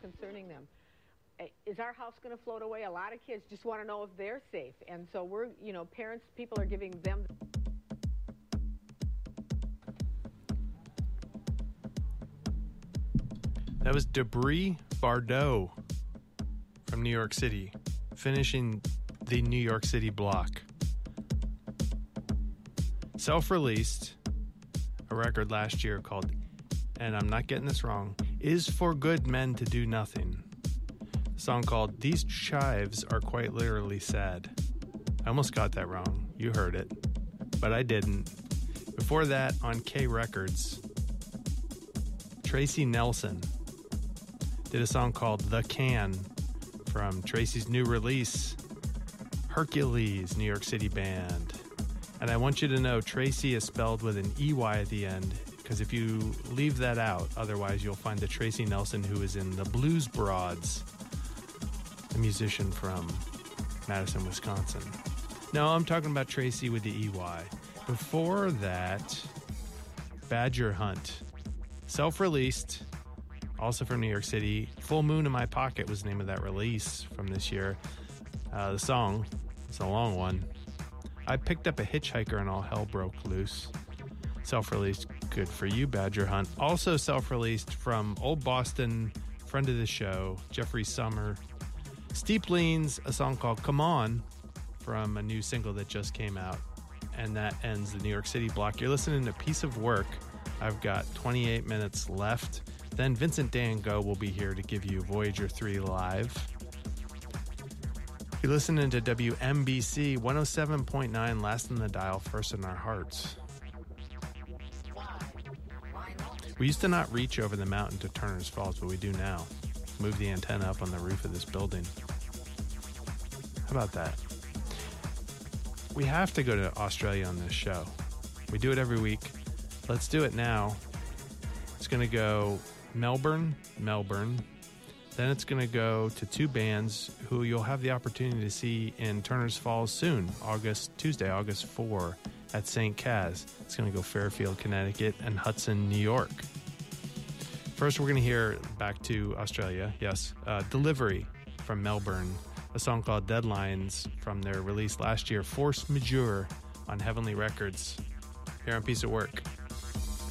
concerning them. Is our house going to float away? A lot of kids just want to know if they're safe. And so we're, parents, people are giving them. That was Debris Bardot from New York City, finishing the New York City block. Self-released a record last year called, and I'm not getting this wrong, Is for Good Men to Do Nothing. A song called These Chives Are Quite Literally Sad. I almost got that wrong. You heard it, but I didn't. Before that, on K Records, Tracy Nelson did a song called The Can from Tracy's new release, Hercules, New York City band. And I want you to know Tracy is spelled with an EY at the end, because if you leave that out, otherwise you'll find the Tracy Nelson who is in the Blues Broads, a musician from Madison, Wisconsin. No, I'm talking about Tracy with the EY. Before that, Badger Hunt, self-released, also from New York City. Full Moon in My Pocket was the name of that release from this year. The song, it's a long one. I picked up a hitchhiker and all hell broke loose. Self-released, good for you, Badger Hunt. Also self-released from Old Boston, friend of the show, Jeffrey Summer. Steep Leans, a song called Come On from a new single that just came out. And that ends the New York City block. You're listening to Piece of Work. I've got 28 minutes left. Then Vincent Dan Go will be here to give you Voyager 3 Live. You're listening to WMBC 107.9, last in the dial, first in our hearts. We used to not reach over the mountain to Turner's Falls, but we do now. Move the antenna up on the roof of this building. How about that? We have to go to Australia on this show. We do it every week. Let's do it now. It's going to go Melbourne. Then it's going to go to two bands who you'll have the opportunity to see in Turner's Falls soon, Tuesday, August 4 at St. Kaz. It's going to go Fairfield, Connecticut, and Hudson, New York. First, we're going to hear back to Australia. Yes, Delivery from Melbourne, a song called Deadlines from their release last year, Force Majeure on Heavenly Records. Here on Piece of Work.